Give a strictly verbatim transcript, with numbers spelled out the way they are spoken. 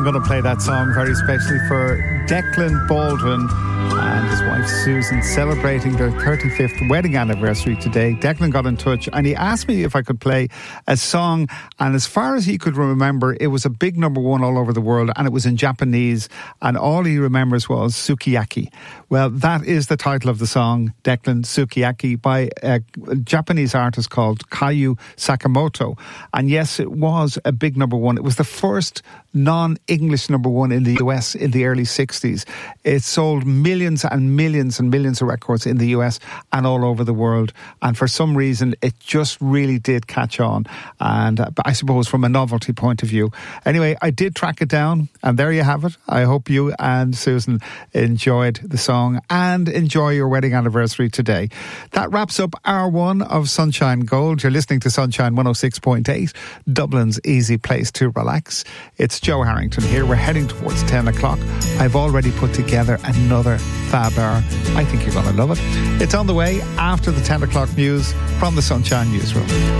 I'm going to play that song very specially for Declan Baldwin and his wife Susan, celebrating their thirty-fifth wedding anniversary today. Declan got in touch and he asked me if I could play a song, and as far as he could remember, it was a big number one all over the world, and it was in Japanese, and all he remembers was Sukiyaki. Well, that is the title of the song, Declan, Sukiyaki, by a Japanese artist called Kayu Sakamoto. And yes, it was a big number one. It was the first non-English number one in the U S in the early sixties. It sold millions and millions and millions of records in the U S and all over the world. And for some reason, it just really did catch on. And uh, I suppose from a novelty point of view. Anyway, I did track it down, and there you have it. I hope you and Susan enjoyed the song and enjoy your wedding anniversary today. That wraps up hour one of Sunshine Gold. You're listening to Sunshine one oh six point eight, Dublin's easy place to relax. It's Joe Harrington here. We're heading towards ten o'clock. I've already put together another fab hour. I think you're going to love it. It's on the way after the ten o'clock news from the Sunshine Newsroom.